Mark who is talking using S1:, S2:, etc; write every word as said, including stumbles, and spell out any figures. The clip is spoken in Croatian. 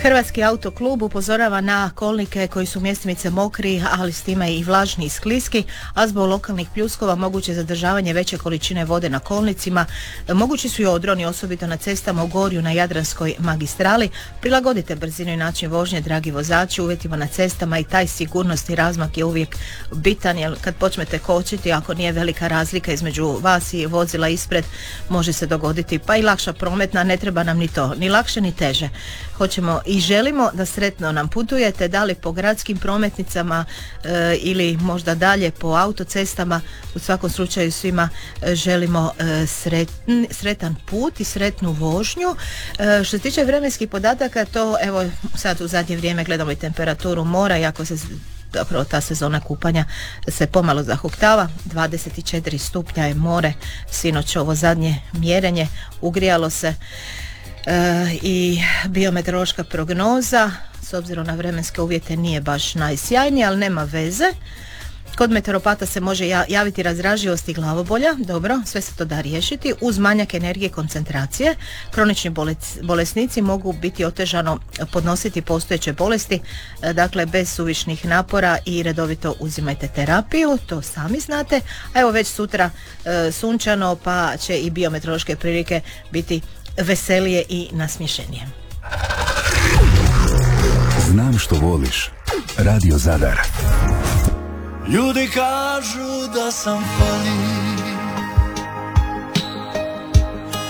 S1: Hrvatski autoklub upozorava na kolnike koji su mjestimice mokri, ali s time i vlažni i skliski, a zbog lokalnih pljuskova moguće zadržavanje veće količine vode na kolnicima. Mogući su i odroni, osobito na cestama u Gorju na Jadranskoj magistrali. Prilagodite brzinu i način vožnje, dragi vozači, uvjetima na cestama i taj sigurnost i razmak je uvijek bitan, jer kad počnete kočiti, ako nije velika razlika između vas i vozila ispred, može se dogoditi pa i lakša prometna. Ne treba nam ni to, ni lakše ni teže. Hoćemo i želimo da sretno nam putujete, da li po gradskim prometnicama e, ili možda dalje po autocestama. U svakom slučaju svima e, želimo e, sretn, sretan put i sretnu vožnju. E, što se tiče vremenskih podataka, to evo sad u zadnje vrijeme gledamo i temperaturu mora, iako se zapravo ta sezona kupanja se pomalo zahuktava. dvadeset četiri stupnja je more, sinoć ovo zadnje mjerenje, ugrijalo se. E, i biometeorološka prognoza s obzirom na vremenske uvjete nije baš najsjajnija, ali nema veze. Kod meteoropata se može javiti razdražljivost i glavobolja, dobro, sve se to da riješiti. Uz manjak energije i koncentracije, kronični bolesnici mogu biti otežano podnositi postojeće bolesti, dakle bez suvišnih napora i redovito uzimajte terapiju, to sami znate. A evo već sutra e, sunčano, pa će i biometeorološke prilike biti veselije i nasmješenije.
S2: Znam što voliš. Radio Zadar.
S3: Ljudi kažu da sam fali,